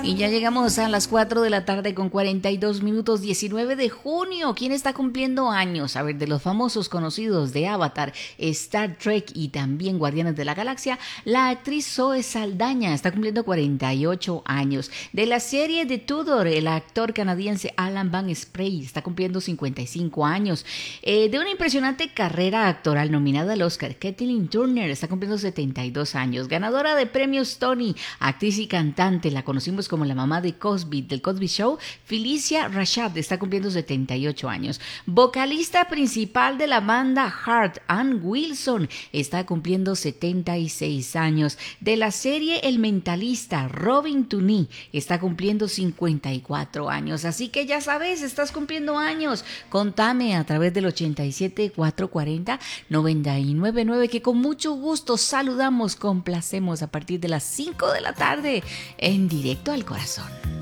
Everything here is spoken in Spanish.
Y ya llegamos a las 4 de la tarde con 42 minutos, 19 de junio. ¿Quién está cumpliendo años? A ver, de los famosos conocidos de Avatar, Star Trek y también Guardianes de la Galaxia, la actriz Zoe Saldaña está cumpliendo 48 años. De la serie de Tudor, el actor canadiense Alan Van Spray está cumpliendo 55 años. De una impresionante carrera actoral nominada al Oscar, Kathleen Turner está cumpliendo 72 años. Ganadora de premios Tony, actriz y cantante, la conocimos como la mamá de Cosby, del Cosby Show, Felicia Rashad está cumpliendo 78 años. Vocalista principal de la banda Heart, Ann Wilson, está cumpliendo 76 años. De la serie El Mentalista, Robin Tunney está cumpliendo 54 años. Así que ya sabes, estás cumpliendo años. Contame a través del 87 440 999 que con mucho gusto saludamos, complacemos a partir de las 5 de la tarde en Directo al Corazón.